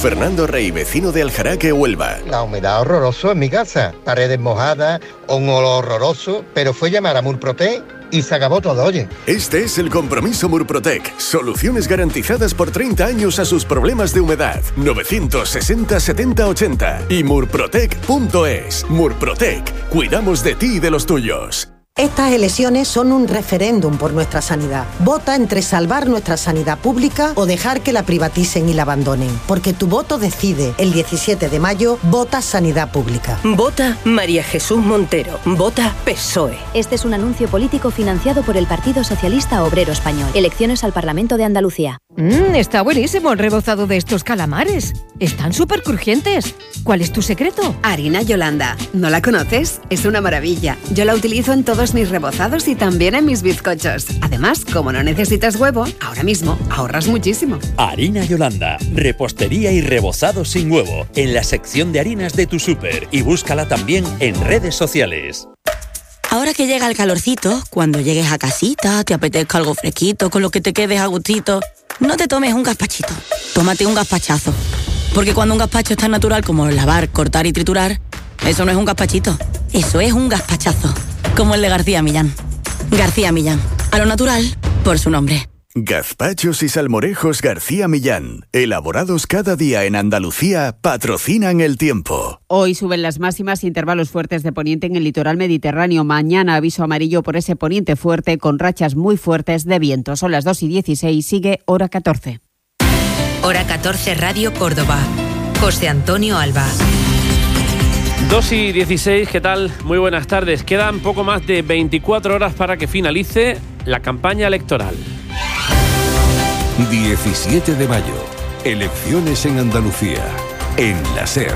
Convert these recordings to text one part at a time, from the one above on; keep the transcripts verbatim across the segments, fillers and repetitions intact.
Fernando Rey, vecino de Aljaraque, Huelva. La humedad horroroso en mi casa, paredes mojadas, un olor horroroso, pero fue llamar a Murprotec y se acabó todo, oye. Este es el compromiso Murprotec. Soluciones garantizadas por treinta años a sus problemas de humedad. novecientos sesenta setenta ochenta y murprotec punto es. Murprotec. Cuidamos de ti y de los tuyos. Estas elecciones son un referéndum por nuestra sanidad. Vota entre salvar nuestra sanidad pública o dejar que la privaticen y la abandonen. Porque tu voto decide. El diecisiete de mayo, vota Sanidad Pública. Vota María Jesús Montero. Vota P S O E. Este es un anuncio político financiado por el Partido Socialista Obrero Español. Elecciones al Parlamento de Andalucía. Mmm, está buenísimo el rebozado de estos calamares. Están súper crujientes. ¿Cuál es tu secreto? Harina Yolanda. ¿No la conoces? Es una maravilla. Yo la utilizo en todos mis rebozados y también en mis bizcochos. Además, como no necesitas huevo, ahora mismo ahorras muchísimo. Harina Yolanda. Repostería y rebozado sin huevo. En la sección de harinas de tu súper. Y búscala también en redes sociales. Ahora que llega el calorcito, cuando llegues a casita, te apetezca algo fresquito, con lo que te quedes a gustito, no te tomes un gazpachito, tómate un gazpachazo. Porque cuando un gazpacho es tan natural como lavar, cortar y triturar, eso no es un gazpachito, eso es un gazpachazo. Como el de García Millán. García Millán, a lo natural, por su nombre. Gazpachos y salmorejos García Millán, elaborados cada día en Andalucía, patrocinan el tiempo. Hoy suben las máximas, intervalos fuertes de poniente en el litoral mediterráneo. Mañana aviso amarillo por ese poniente fuerte con rachas muy fuertes de viento. Son las dos y dieciséis, sigue Hora catorce. Hora catorce Radio Córdoba. José Antonio Alba. dos y dieciséis, ¿qué tal? Muy buenas tardes. Quedan poco más de veinticuatro horas para que finalice la campaña electoral. diecisiete de mayo. Elecciones en Andalucía. En la SER.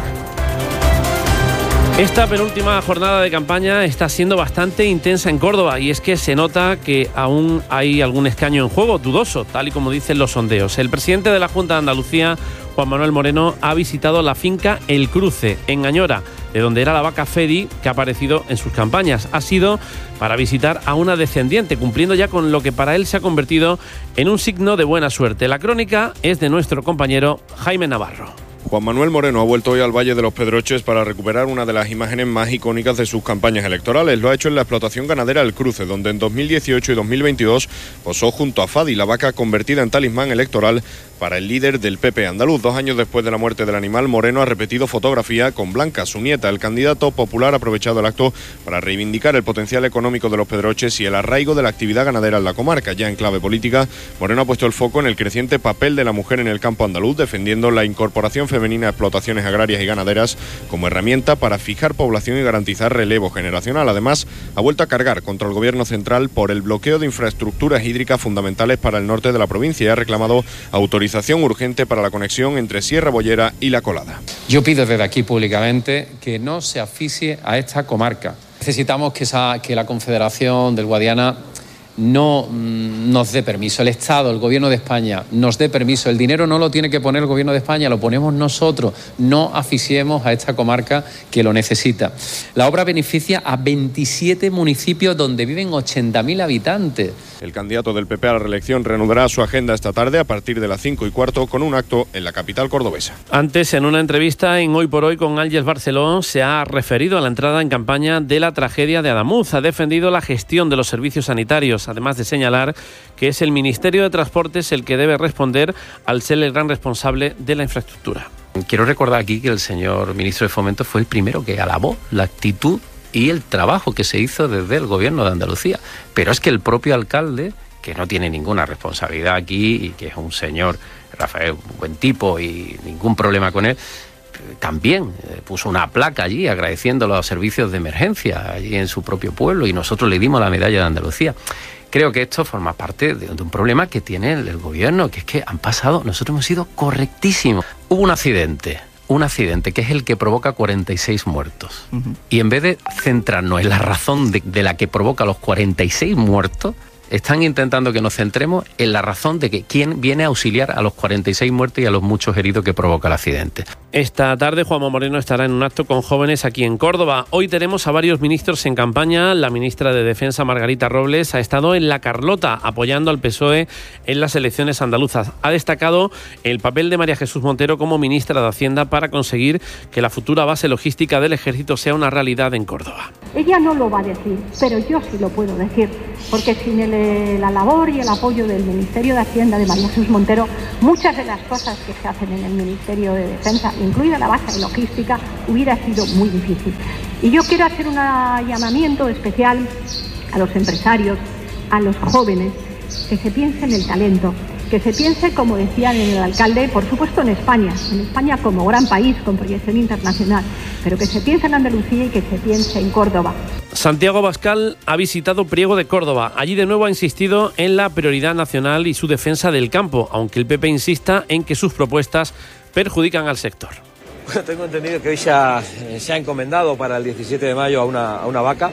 Esta penúltima jornada de campaña está siendo bastante intensa en Córdoba y es que se nota que aún hay algún escaño en juego, dudoso, tal y como dicen los sondeos. El presidente de la Junta de Andalucía, Juan Manuel Moreno, ha visitado la finca El Cruce, en Añora, de donde era la vaca Fedi que ha aparecido en sus campañas. Ha sido para visitar a una descendiente, cumpliendo ya con lo que para él se ha convertido en un signo de buena suerte. La crónica es de nuestro compañero Jaime Navarro. Juan Manuel Moreno ha vuelto hoy al Valle de los Pedroches para recuperar una de las imágenes más icónicas de sus campañas electorales. Lo ha hecho en la explotación ganadera El Cruce, donde en dos mil dieciocho y dos mil veintidós posó junto a Fadi, la vaca convertida en talismán electoral para el líder del P P andaluz. Dos años después de la muerte del animal, Moreno ha repetido fotografía con Blanca, su nieta. El candidato popular ha aprovechado el acto para reivindicar el potencial económico de los Pedroches y el arraigo de la actividad ganadera en la comarca. Ya en clave política, Moreno ha puesto el foco en el creciente papel de la mujer en el campo andaluz, defendiendo la incorporación femenina a explotaciones agrarias y ganaderas como herramienta para fijar población y garantizar relevo generacional. Además, ha vuelto a cargar contra el gobierno central por el bloqueo de infraestructuras hídricas fundamentales para el norte de la provincia y ha reclamado autorización urgente para la conexión entre Sierra Bollera y La Colada. Yo pido desde aquí públicamente que no se asfixie a esta comarca. Necesitamos que, esa, que la Confederación del Guadiana no mmm, nos dé permiso, el Estado, el Gobierno de España nos dé permiso. El dinero no lo tiene que poner el Gobierno de España, lo ponemos nosotros. No asfixiemos a esta comarca que lo necesita. La obra beneficia a veintisiete municipios donde viven ochenta mil habitantes. El candidato del P P a la reelección reanudará su agenda esta tarde a partir de las cinco y cuarto con un acto en la capital cordobesa. Antes, en una entrevista en Hoy por Hoy con Ángeles Barceló, se ha referido a la entrada en campaña de la tragedia de Adamuz. Ha defendido la gestión de los servicios sanitarios, además de señalar que es el Ministerio de Transportes el que debe responder al ser el gran responsable de la infraestructura. Quiero recordar aquí que el señor ministro de Fomento fue el primero que alabó la actitud y el trabajo que se hizo desde el gobierno de Andalucía. Pero es que el propio alcalde, que no tiene ninguna responsabilidad aquí y que es un señor, Rafael, buen tipo y ningún problema con él, también puso una placa allí agradeciendo los servicios de emergencia allí en su propio pueblo y nosotros le dimos la medalla de Andalucía. Creo que esto forma parte de, de un problema que tiene el, el gobierno, que es que han pasado, nosotros hemos sido correctísimos. Hubo un accidente. Un accidente que es el que provoca cuarenta y seis muertos. Uh-huh. Y en vez de centrarnos en la razón de, de la que provoca los cuarenta y seis muertos, están intentando que nos centremos en la razón de que quién viene a auxiliar a los cuarenta y seis muertos y a los muchos heridos que provoca el accidente. Esta tarde Juanma Moreno estará en un acto con jóvenes aquí en Córdoba. Hoy tenemos a varios ministros en campaña. La ministra de Defensa, Margarita Robles, ha estado en La Carlota apoyando al P S O E en las elecciones andaluzas. Ha destacado el papel de María Jesús Montero como ministra de Hacienda para conseguir que la futura base logística del Ejército sea una realidad en Córdoba. Ella no lo va a decir, pero yo sí lo puedo decir, porque sin el, la labor y el apoyo del Ministerio de Hacienda de María Jesús Montero, muchas de las cosas que se hacen en el Ministerio de Defensa, incluida la base de logística, hubiera sido muy difícil. Y yo quiero hacer un llamamiento especial a los empresarios, a los jóvenes, que se piense en el talento, que se piense, como decía el alcalde, por supuesto en España, en España como gran país con proyección internacional, pero que se piense en Andalucía y que se piense en Córdoba. Santiago Abascal ha visitado Priego de Córdoba. Allí de nuevo ha insistido en la prioridad nacional y su defensa del campo, aunque el P P insista en que sus propuestas perjudican al sector. Bueno, tengo entendido que hoy se ha, se ha encomendado para el diecisiete de mayo a una, a una vaca.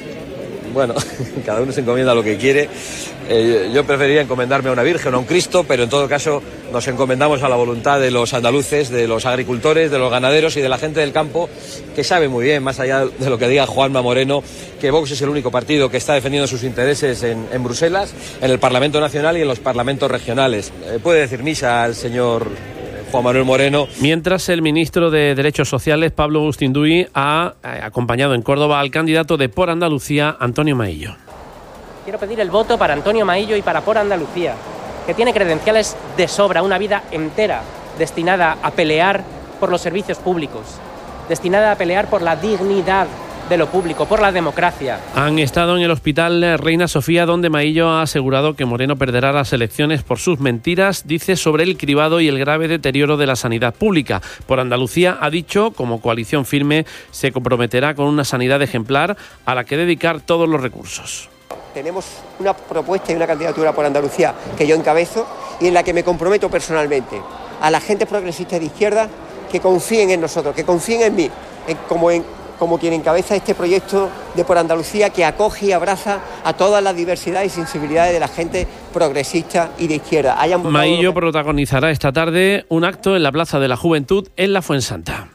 Bueno, cada uno se encomienda lo que quiere. Eh, yo preferiría encomendarme a una virgen o a un Cristo, pero en todo caso nos encomendamos a la voluntad de los andaluces, de los agricultores, de los ganaderos y de la gente del campo, que sabe muy bien, más allá de lo que diga Juanma Moreno, que Vox es el único partido que está defendiendo sus intereses en, en Bruselas, en el Parlamento Nacional y en los parlamentos regionales. Eh, puede decir misa al señor Juan Manuel Moreno. Mientras, el ministro de Derechos Sociales, Pablo Agustín-Duy, ha eh, acompañado en Córdoba al candidato de Por Andalucía, Antonio Maillo. Quiero pedir el voto para Antonio Maillo y para Por Andalucía, que tiene credenciales de sobra, una vida entera destinada a pelear por los servicios públicos, destinada a pelear por la dignidad de lo público, por la democracia. Han estado en el hospital Reina Sofía, donde Maillo ha asegurado que Moreno perderá las elecciones por sus mentiras, dice, sobre el cribado y el grave deterioro de la sanidad pública. Por Andalucía ha dicho, como coalición firme, se comprometerá con una sanidad ejemplar a la que dedicar todos los recursos. Tenemos una propuesta y una candidatura por Andalucía que yo encabezo y en la que me comprometo personalmente a la gente progresista de izquierda que confíen en nosotros, que confíen en mí, en, como, en, como quien encabeza este proyecto de Por Andalucía, que acoge y abraza a todas las diversidades y sensibilidades de la gente progresista y de izquierda. Hayan Maillo protagonizará esta tarde un acto en la Plaza de la Juventud en la Fuensanta.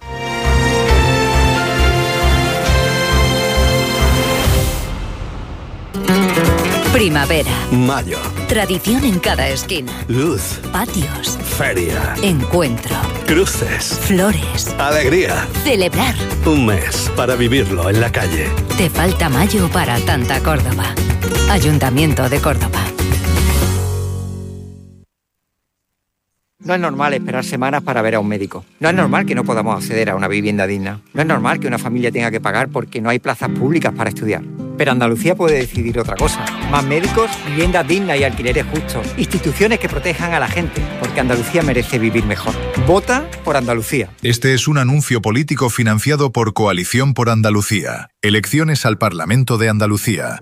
Primavera. Mayo. Tradición en cada esquina. Luz. Patios. Feria. Encuentro. Cruces. Flores. Alegría. Celebrar. Un mes para vivirlo en la calle. Te falta mayo para tanta Córdoba. Ayuntamiento de Córdoba. No es normal esperar semanas para ver a un médico. No es normal que no podamos acceder a una vivienda digna. No es normal que una familia tenga que pagar porque no hay plazas públicas para estudiar. Pero Andalucía puede decidir otra cosa. Más médicos, viviendas dignas y alquileres justos. Instituciones que protejan a la gente, porque Andalucía merece vivir mejor. Vota por Andalucía. Este es un anuncio político financiado por Coalición por Andalucía. Elecciones al Parlamento de Andalucía.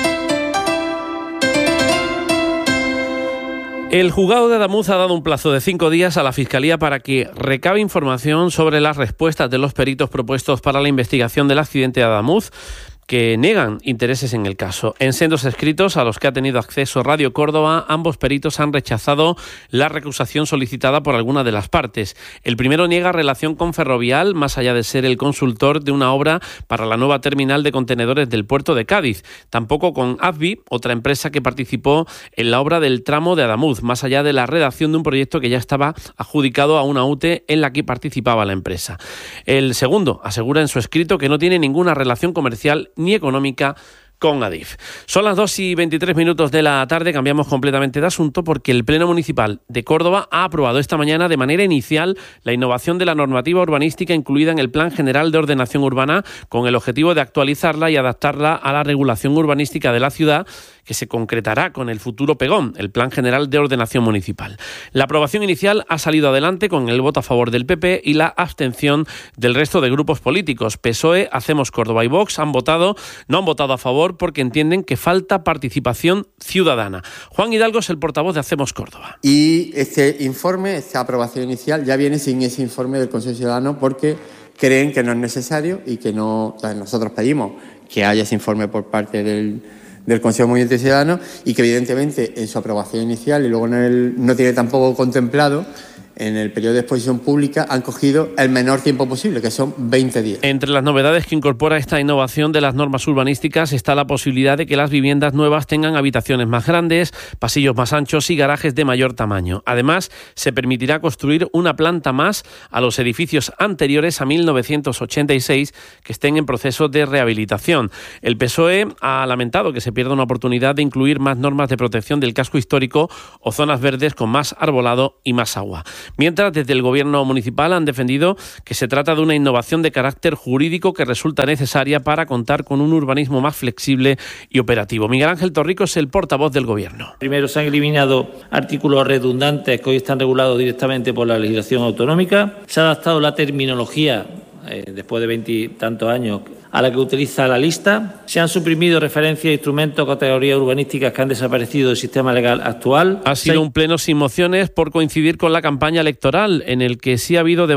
El juzgado de Adamuz ha dado un plazo de cinco días a la Fiscalía para que recabe información sobre las respuestas de los peritos propuestos para la investigación del accidente de Adamuz, que niegan intereses en el caso. En sendos escritos a los que ha tenido acceso Radio Córdoba, ambos peritos han rechazado la recusación solicitada por alguna de las partes. El primero niega relación con Ferrovial, más allá de ser el consultor de una obra para la nueva terminal de contenedores del puerto de Cádiz. Tampoco con Advi, otra empresa que participó en la obra del tramo de Adamuz, más allá de la redacción de un proyecto que ya estaba adjudicado a una U T E en la que participaba la empresa. El segundo asegura en su escrito que no tiene ninguna relación comercial ni económica con Adif. Son las dos y veintitrés minutos de la tarde, cambiamos completamente de asunto porque el Pleno Municipal de Córdoba ha aprobado esta mañana de manera inicial la innovación de la normativa urbanística incluida en el Plan General de Ordenación Urbana con el objetivo de actualizarla y adaptarla a la regulación urbanística de la ciudad, que se concretará con el futuro PEGOM, el Plan General de Ordenación Municipal. La aprobación inicial ha salido adelante con el voto a favor del P P y la abstención del resto de grupos políticos. P S O E, Hacemos Córdoba y Vox han votado, no han votado a favor porque entienden que falta participación ciudadana. Juan Hidalgo es el portavoz de Hacemos Córdoba. Y este informe, esta aprobación inicial, ya viene sin ese informe del Consejo Ciudadano porque creen que no es necesario y que no. Nosotros pedimos que haya ese informe por parte del del Consejo Municipal Ciudadano y que evidentemente en su aprobación inicial y luego en el, no tiene tampoco contemplado en el periodo de exposición pública han cogido el menor tiempo posible, que son veinte días. Entre las novedades que incorpora esta innovación de las normas urbanísticas está la posibilidad de que las viviendas nuevas tengan habitaciones más grandes, pasillos más anchos y garajes de mayor tamaño. Además, se permitirá construir una planta más a los edificios anteriores a mil novecientos ochenta y seis que estén en proceso de rehabilitación. El P S O E ha lamentado que se pierda una oportunidad de incluir más normas de protección del casco histórico o zonas verdes con más arbolado y más agua. Mientras, desde el Gobierno municipal han defendido que se trata de una innovación de carácter jurídico que resulta necesaria para contar con un urbanismo más flexible y operativo. Miguel Ángel Torrico es el portavoz del Gobierno. Primero, se han eliminado artículos redundantes que hoy están regulados directamente por la legislación autonómica. Se ha adaptado la terminología, eh, después de veintitantos años, a la que utiliza la lista. Se han suprimido referencias a instrumentos o categorías urbanísticas que han desaparecido del sistema legal actual. Ha sido un pleno sin mociones por coincidir con la campaña electoral, en el que sí ha habido debate